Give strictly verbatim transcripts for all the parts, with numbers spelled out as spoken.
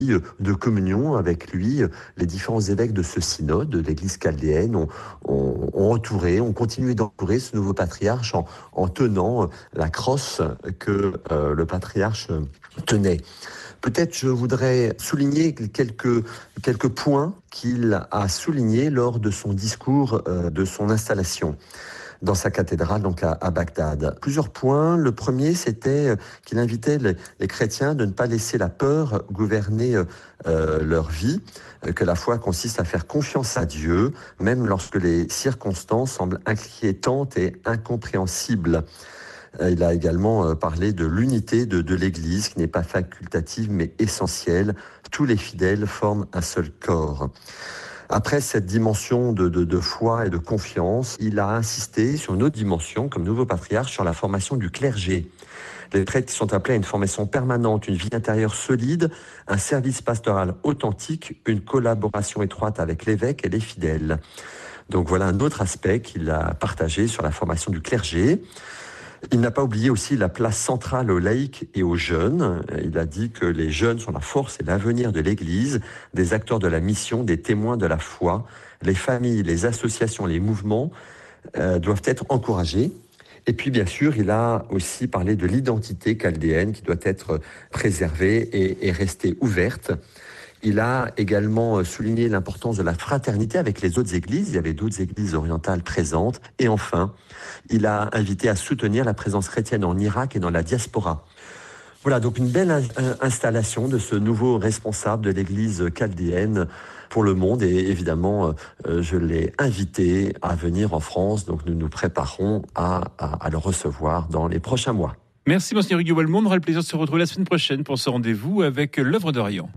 de communion avec lui. Les différents évêques de ce synode, de l'Église chaldéenne, ont, ont, ont entouré, ont continué d'entourer ce nouveau patriarche en, en tenant la crosse que euh, le patriarche tenait. Peut-être je voudrais souligner quelques, quelques points qu'il a soulignés lors de son discours euh, de son installation dans sa cathédrale, donc à, à Bagdad. Plusieurs points. Le premier, c'était qu'il invitait les, les chrétiens de ne pas laisser la peur gouverner euh, leur vie, que la foi consiste à faire confiance à Dieu, même lorsque les circonstances semblent inquiétantes et incompréhensibles. Il a également parlé de l'unité de, de l'Église, qui n'est pas facultative mais essentielle. Tous les fidèles forment un seul corps. Après cette dimension de, de, de foi et de confiance, il a insisté sur une autre dimension, comme nouveau patriarche, sur la formation du clergé. Les prêtres qui sont appelés à une formation permanente, une vie intérieure solide, un service pastoral authentique, une collaboration étroite avec l'évêque et les fidèles. Donc voilà un autre aspect qu'il a partagé sur la formation du clergé. Il n'a pas oublié aussi la place centrale aux laïcs et aux jeunes. Il a dit que les jeunes sont la force et l'avenir de l'Église, des acteurs de la mission, des témoins de la foi. Les familles, les associations, les mouvements euh, doivent être encouragés. Et puis, bien sûr, il a aussi parlé de l'identité chaldéenne qui doit être préservée et, et rester ouverte. Il a également souligné l'importance de la fraternité avec les autres églises. Il y avait d'autres églises orientales présentes. Et enfin, il a invité à soutenir la présence chrétienne en Irak et dans la diaspora. Voilà, donc une belle in- installation de ce nouveau responsable de l'église chaldéenne pour le monde. Et évidemment, euh, je l'ai invité à venir en France. Donc nous nous préparons à, à, à le recevoir dans les prochains mois. Merci, Monseigneur Hugues Wallemont. On aura le plaisir de se retrouver la semaine prochaine pour ce rendez-vous avec l'œuvre d'Orient.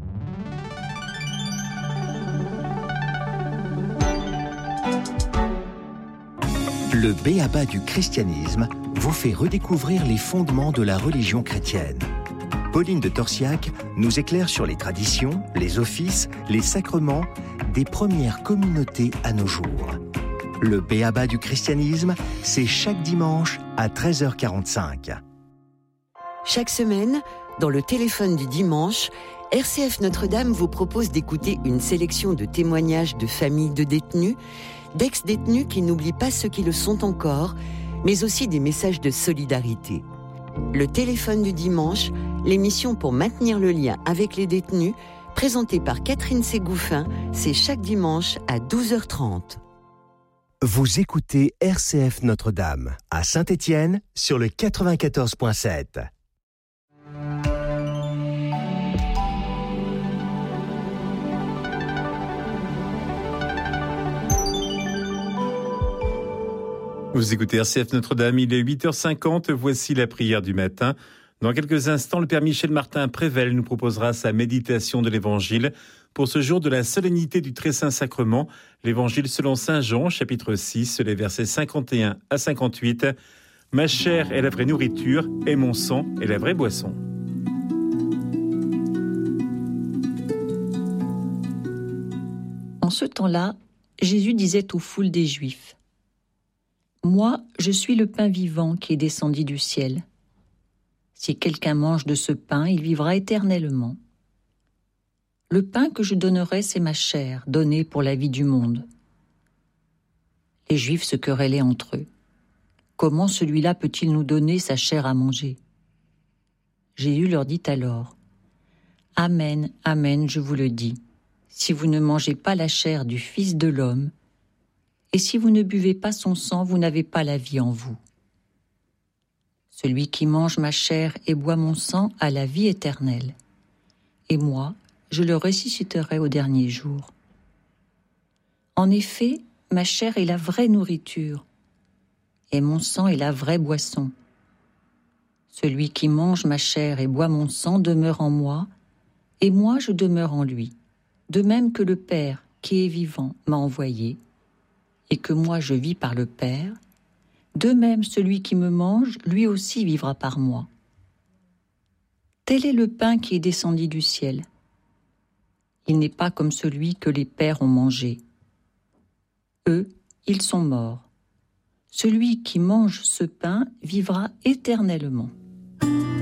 Le b.a.-ba du christianisme vous fait redécouvrir les fondements de la religion chrétienne. Pauline de Torsiac nous éclaire sur les traditions, les offices, les sacrements des premières communautés à nos jours. Le b.a.-ba du christianisme, c'est chaque dimanche à treize heures quarante-cinq. Chaque semaine, dans le téléphone du dimanche, R C F Notre-Dame vous propose d'écouter une sélection de témoignages de familles de détenus, d'ex-détenus qui n'oublient pas ceux qui le sont encore, mais aussi des messages de solidarité. Le téléphone du dimanche, l'émission pour maintenir le lien avec les détenus, présentée par Catherine Ségouffin, c'est chaque dimanche à douze heures trente. Vous écoutez R C F Notre-Dame à Saint-Étienne sur le quatre-vingt-quatorze virgule sept. Vous écoutez R C F Notre-Dame, il est huit heures cinquante, voici la prière du matin. Dans quelques instants, le Père Michel Martin Prével nous proposera sa méditation de l'Évangile pour ce jour de la solennité du Très Saint Sacrement, l'Évangile selon Saint Jean, chapitre six, les versets cinquante et un à cinquante-huit. Ma chair est la vraie nourriture et mon sang est la vraie boisson. En ce temps-là, Jésus disait aux foules des Juifs: Moi, je suis le pain vivant qui est descendu du ciel. Si quelqu'un mange de ce pain, il vivra éternellement. Le pain que je donnerai, c'est ma chair, donnée pour la vie du monde. Les Juifs se querellaient entre eux. Comment celui-là peut-il nous donner sa chair à manger ? Jésus leur dit alors: Amen, amen, je vous le dis, si vous ne mangez pas la chair du Fils de l'homme, et si vous ne buvez pas son sang, vous n'avez pas la vie en vous. Celui qui mange ma chair et boit mon sang a la vie éternelle. Et moi, je le ressusciterai au dernier jour. En effet, ma chair est la vraie nourriture, et mon sang est la vraie boisson. Celui qui mange ma chair et boit mon sang demeure en moi, et moi je demeure en lui, de même que le Père, qui est vivant, m'a envoyé, et que moi je vis par le Père, de même celui qui me mange, lui aussi vivra par moi. Tel est le pain qui est descendu du ciel. Il n'est pas comme celui que les pères ont mangé. Eux, ils sont morts. Celui qui mange ce pain vivra éternellement.